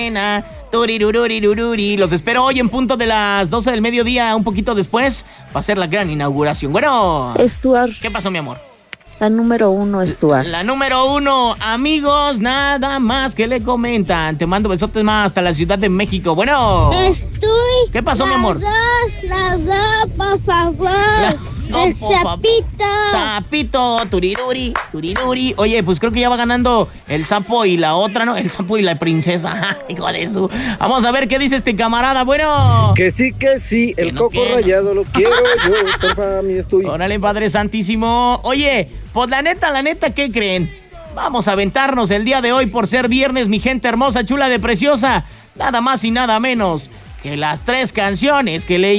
Turirururirururi. Los espero hoy en punto de las 12 del mediodía, un poquito después, para hacer la gran inauguración. Bueno. Stuart. ¿Qué pasó, mi amor? La número 1, Stuart. La número 1, amigos, nada más que le comentan. Te mando besotes más hasta la Ciudad de México. Bueno. ¿Qué pasó, mi amor? Las dos, por favor. El sapito. Sapito, turiruri. Oye, pues creo que ya va ganando el sapo y la otra, ¿no? El sapo y la princesa. Hijo de su. Vamos a ver qué dice este camarada. Bueno. Que sí, el no, coco rayado lo quiero yo, porfa, mi estoy. Órale, Padre Santísimo. Oye, pues la neta, ¿qué creen? Vamos a aventarnos el día de hoy por ser viernes, mi gente hermosa, chula de preciosa. Nada más y nada menos que las 3 canciones que leí.